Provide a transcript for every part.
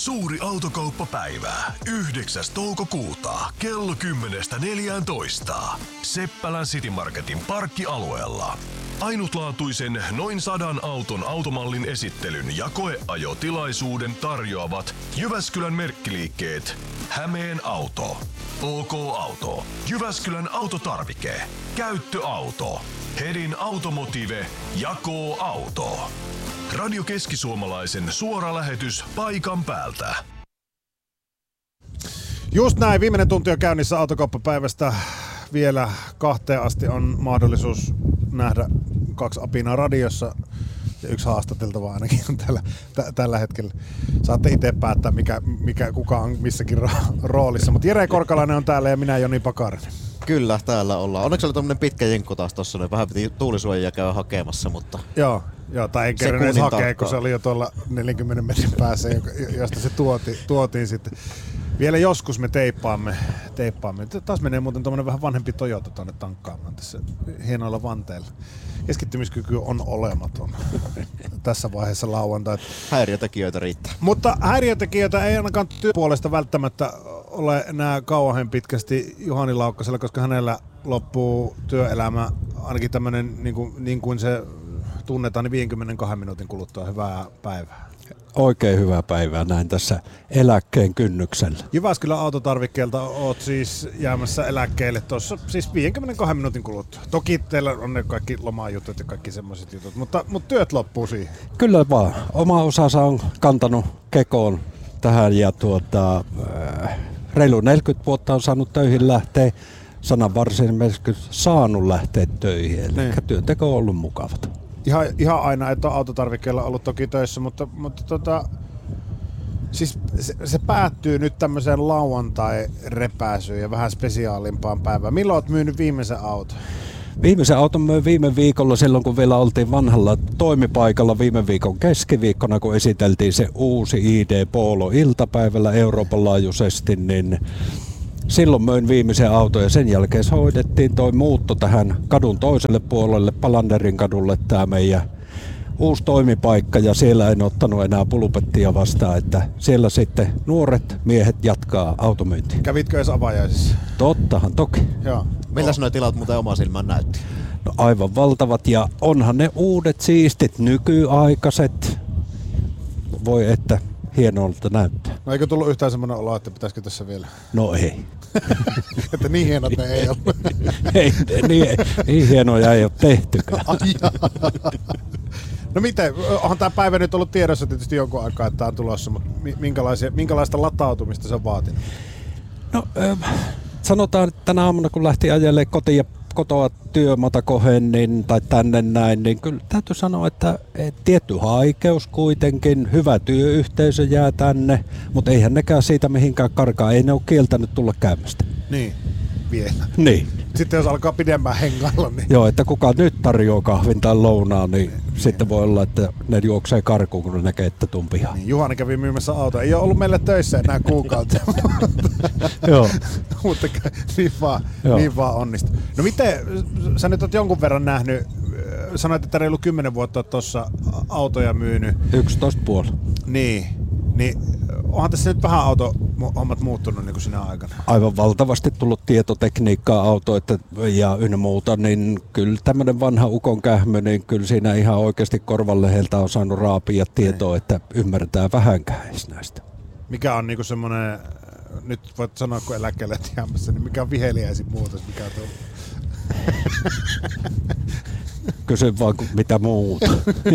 Suuri autokauppapäivä. 9. toukokuuta kello 10.14. Seppälän City Marketin parkkialueella. Ainutlaatuisen noin 100 auton automallin esittelyn ja koeajotilaisuuden tarjoavat Jyväskylän merkkiliikkeet Hämeen Auto, OK Auto, Jyväskylän Autotarvike, Käyttöauto, Hedin Automotive ja K-Auto. Radio Keski-Suomalaisen suora lähetys paikan päältä. Just näin, viimeinen tunti on käynnissä autokauppapäivästä. Vielä 2 asti on mahdollisuus nähdä 2 apinaa radiossa ja 1 haastateltava ainakin on tällä hetkellä. Saatte itse päättää, kuka on missäkin roolissa. Mutta Jere Korkalainen on täällä ja minä Joni Pakarinen. Kyllä, täällä ollaan. Onneksi oli tommonen pitkä jenkku taas tossa, niin vähän piti tuulisuojia käydä hakemassa, mutta... Joo, tai en kerran edes hakea, kun se oli jo tuolla 40 metrin päässä, josta se tuotiin sitten. Vielä joskus me teippaamme. Taas menee muuten tommonen vähän vanhempi Toyota tonne tankkaamaan tässä hienoilla vanteilla. Keskittymiskyky on olematon tässä vaiheessa lauantaita. Häiriötekijöitä riittää. Mutta häiriötekijöitä ei ainakaan työpuolesta välttämättä ole enää kauan pitkästi Juhani Laukkasella, koska hänellä loppuu työelämä ainakin tämmönen niin kuin se tunnetaan, niin 52 minuutin kuluttua. Hyvää päivää. Oikein hyvää päivää näin tässä eläkkeen kynnyksellä. Jyväskylän autotarvikkeelta oot siis jäämässä eläkkeelle tuossa siis 52 minuutin kuluttua. Toki teillä on ne kaikki lomajutut ja kaikki semmoiset jutut, mutta työt loppuu siihen. Kyllä vaan. Oma osansa on kantanut kekoon tähän ja reilu 40 vuotta on saanut töihin lähteä. Sananvarsinaisesti saanut lähteä töihin, eli työnteko on ollut mukavata. Ihan aina et ole autotarvikkeella ollut toki töissä, mutta siis se päättyy nyt tämmöiseen lauantai-repääsyyn ja vähän spesiaalimpaan päivään. Milloin olet myynyt viimeisen auton? Viimeisen auton myin viime viikolla silloin, kun vielä oltiin vanhalla toimipaikalla viime viikon keskiviikkona, kun esiteltiin se uusi ID Polo iltapäivällä Euroopan laajuisesti, niin silloin möin viimeisen auton ja sen jälkeen hoidettiin toi muutto tähän kadun toiselle puolelle, Palanderin kadulle, tämä meidän uusi toimipaikka, ja siellä en ottanut enää pulpettia vastaan, että siellä sitten nuoret miehet jatkaa automyyntiä. Kävitkö edes avajaisissa? Tottahan toki. Joo. Milläs nuo tilat muuten oma silmään näytti? No aivan valtavat, ja onhan ne uudet siistit nykyaikaiset. Voi että hienolta näyttää. No eikö tullut yhtään semmoinen olo, että pitäisikö tässä vielä? No ei. Että niin hienot ne ei ole. Ei, niin hienoja ei ole tehtykään. No miten, onhan tämä päivä nyt ollut tiedossa tietysti jonkun aikaa, että tämä on tulossa, mutta minkälaista latautumista se on vaatinut? No sanotaan, että tänä aamuna kun lähti ajelemaan kotoa työmaata kohden tai tänne näin, niin kyllä täytyy sanoa, että tietty haikeus kuitenkin, hyvä työyhteisö jää tänne, mutta eihän nekään siitä mihinkään karkaa, ei ne ole kieltänyt tulla käymästä. Niin, vielä. Niin. Sitten jos alkaa pidemmään hengailla, niin... Joo, että kuka nyt tarjoaa kahvin tai lounaan, niin sitten voi olla, että ne juoksee karkuun, kun ne näkee, että tuun pihaan. Niin, Juhani kävi myymässä autoa. Ei ole ollut meille töissä enää kuukautta. Joo. Mutta niin vaan onnistuu. No miten, sä nyt oot jonkun verran nähnyt, sanoit, että reilu 10 vuotta oot tuossa autoja myynyt. 11,5. Niin onhan tässä nyt vähän autohommat muuttunut niin kuin sinä aikana? Aivan valtavasti tullut tietotekniikkaa autoita ja ynnä muuta, niin kyllä tämmöinen vanha ukon kähmö, niin kyllä siinä ihan oikeasti korvanleheltä on saanut raapia tietoa, että ymmärtää vähänkään edes näistä. Mikä on niinku semmoinen, nyt voit sanoa kun eläkkeelle jäämässä, niin mikä on viheliäisin muutos, mikä on tullut? Kysy vaan mitä muuta.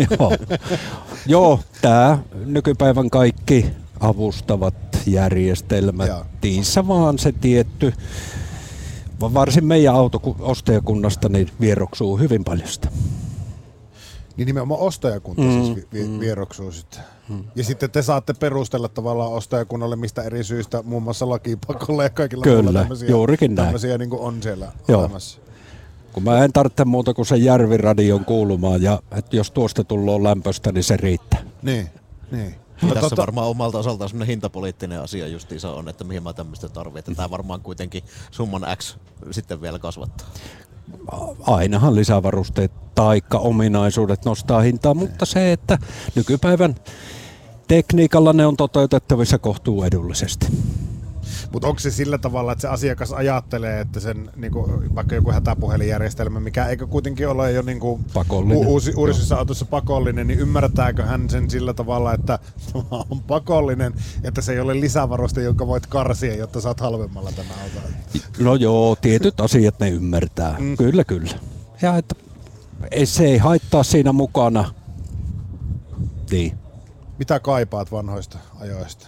Joo, tää nykypäivän kaikki avustavat järjestelmät, niissä vaan se tietty, varsin meidän ostajakunnasta niin vieroksuu hyvin paljon sitä. Niin nimenomaan ostajakunta siis vieroksuu sitten. Ja sitten te saatte perustella tavallaan ostajakunnalle mistä eri syistä, muun muassa lakipakolla ja kaikilla kyllä, juurikin näin. Tämmöisiä niin kuin on siellä olemassa. Kun mä en tarvitse muuta kuin sen Järviradion kuulumaan, ja että jos tuosta tullaan lämpöstä, niin se riittää. Niin. Tässä varmaan omalta osaltaan semmoinen hintapoliittinen asia justiinsa on, että mihin mä tämmöistä tarvitsen. Tämä varmaan kuitenkin summan X sitten vielä kasvattaa. Ainahan lisävarusteet taikka ominaisuudet nostaa hintaa, mutta se, että nykypäivän Tekniikalla ne on toteutettavissa kohtuu edullisesti. Mutta onko se sillä tavalla, että se asiakas ajattelee, että sen niinku, vaikka joku hätäpuhelinjärjestelmä, mikä eikö kuitenkin ole jo niinku uusissa autossa pakollinen, niin ymmärtääkö hän sen sillä tavalla, että on pakollinen, että se ei ole lisävaruste, jonka voit karsia, jotta saat halvemmalla tämän auton? No joo, tietyt asiat ne ymmärtää. Kyllä. Ja että se ei haittaa siinä mukana. Niin. Mitä kaipaat vanhoista ajoista?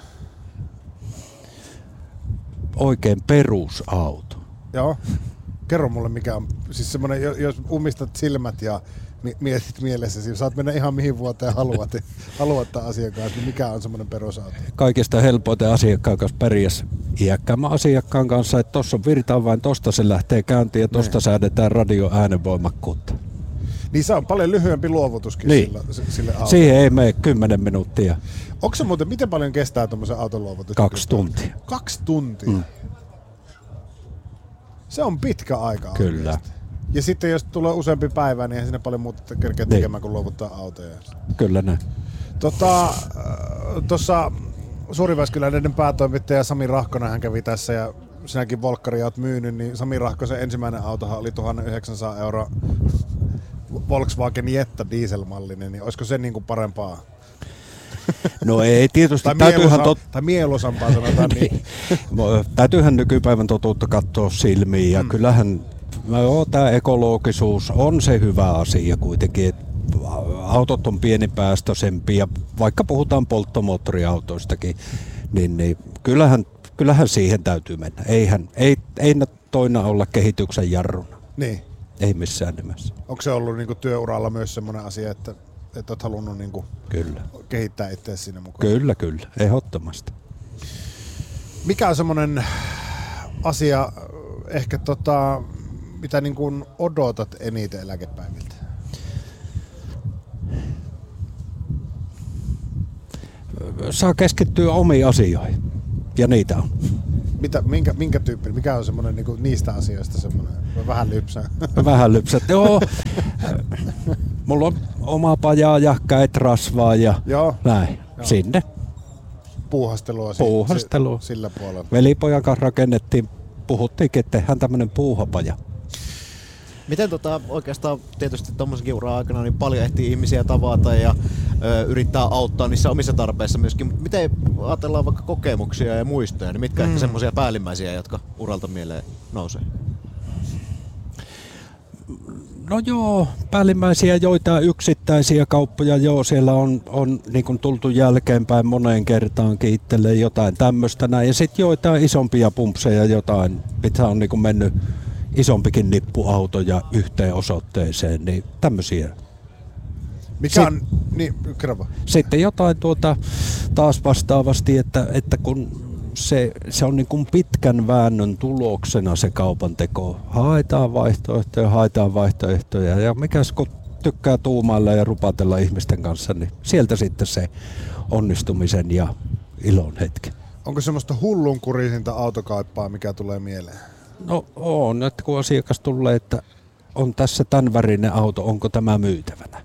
Oikein perusauto. Joo. Kerro mulle mikä on, siis semmonen, jos ummistat silmät ja mietit mielessäsi, saat mennä ihan mihin vuoteen haluat tämän asiakkaan, niin mikä on semmoinen perusauto? Kaikista helpoiten asiakkaan kanssa pärjäs iäkkäämmän asiakkaan kanssa, että tossa on virtaan vain, tosta se lähtee käyntiin ja tosta säädetään radio äänenvoimakkuutta. Niin se on paljon lyhyempi luovutuskin niin. sille autolle. Siihen ei mene 10 minuuttia. Onko se muuten, miten paljon kestää tuommoisen auton luovutus? 2 tuntia. 2 tuntia? Se on pitkä aika. Kyllä. Oikeasti. Ja sitten jos tulee useampi päivä, niin eihän siinä paljon muuta kerkeä tekemään kuin luovuttaa autoja. Kyllä näin. Tuossa Suuriväiskyläinen päätoimittaja Sami Rahkonen hän kävi tässä ja sinäkin Volkkaria oot myynyt, niin Sami Rahkosen ensimmäinen autohan oli 1 900 € Volkswagen Jetta dieselmallinen, niin olisiko se niinku parempaa? No ei tietysti. Tai mieluisampaa sanotaan niin. Täytyyhän nykypäivän totuutta katsoa silmiin ja kyllähän tämä ekologisuus on se hyvä asia kuitenkin, että autot on pienipäästöisempiä ja vaikka puhutaan polttomoottoriautoistakin, niin kyllähän siihen täytyy mennä. Ei toina olla kehityksen jarruna. Niin. Ei missään nimessä. Onko se ollut niinku työuralla myös semmoinen asia, että olet halunnut niinku kehittää itseäsi siinä mukaan? Kyllä, ehdottomasti. Mikä on semmoinen asia, ehkä mitä niinku odotat eniten eläkepäiviltä? Saa keskittyä omiin asioihin, ja niitä on. Minkä tyyppinen? Mikä on semmoinen niinku niistä asioista semmoinen vähän lypsä? Vähän lypsä. Joo. Mulla on oma pajaa ja käet rasvaa ja näin. Joo. Sinne. Puuhastelua. Sillä puolella. Velipojan kanssa puhuttiinkin, että tehdään tämmönen puuhapaja. Miten oikeastaan tietysti tommosenkin uran aikana niin paljon ehtii ihmisiä tavata ja yrittää auttaa niissä omissa tarpeissa myöskin. Miten ajatellaan vaikka kokemuksia ja muistoja, niin mitkä ehkä semmoisia päällimmäisiä, jotka uralta mieleen nousee? No joo, päällimmäisiä joitain yksittäisiä kauppoja, siellä on niin kuin tultu jälkeenpäin moneen kertaan kiittelee jotain tämmöistä näin. Ja sitten joitain isompia pumpseja, jotain, mitä on niin kuin mennyt isompikin nippuautoja yhteen osoitteeseen, niin tämmöisiä. Mikä on, niin kerro. Sitten jotain taas vastaavasti, että kun se on niin kuin pitkän väännön tuloksena se kaupan teko. Haetaan vaihtoehtoja ja mikäs kun tykkää tuumailla ja rupatella ihmisten kanssa, niin sieltä sitten se onnistumisen ja ilon hetki. Onko semmoista hullunkurisinta autokauppaa, mikä tulee mieleen? No on, että kun asiakas tulee, että on tässä tämän värinen auto, onko tämä myytävänä?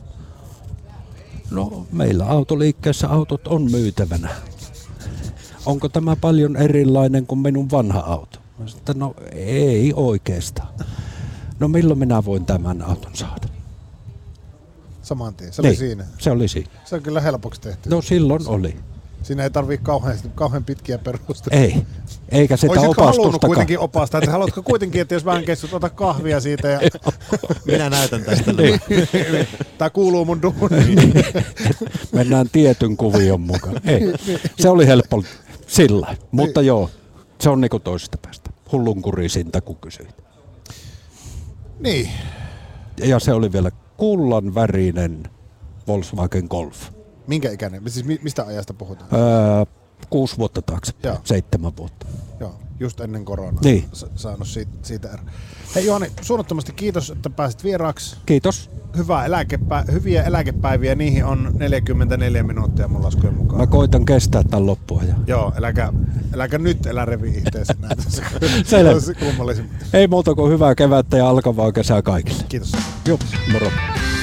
No meillä autoliikkeessä autot on myytävänä. Onko tämä paljon erilainen kuin minun vanha auto? Sitten, no ei oikeastaan. No milloin minä voin tämän auton saada? Saman tien, se oli siinä. Se oli siinä. Se on kyllä helpoksi tehty. No silloin oli. Siinä ei tarvitse kauhean pitkiä perusteluja. Ei, eikä sitä opastustakaan. Olisitko halunnut kuitenkin opastaa, että haluatko kuitenkin, että jos vähän kestut, ota kahvia siitä ja... Minä näytän tästä. Tää kuuluu mun duuniin. Mennään tietyn kuvion mukaan. Ei, se oli helppo sillä, mutta joo, se on niinku toisesta päästä. Hullunkurisinta, kun kysyit. Niin. Ja se oli vielä kullan värinen Volkswagen Golf. Minkä ikäinen? Siis mistä ajasta puhutaan? 6 vuotta taakse, 7 vuotta. Joo, just ennen koronaa. Niin. Saanut siitä erää. Hei Juhani, suunnattomasti kiitos, että pääsit vieraaksi. Kiitos. Hyviä eläkepäiviä, niihin on 44 minuuttia mun laskujen mukaan. Mä koitan kestää tän loppuajan. Joo, äläkä nyt revi itteesi näitä. Selvä. Ei muuta kuin hyvää kevättä ja alkavaa kesää kaikille. Kiitos. Joo, moro.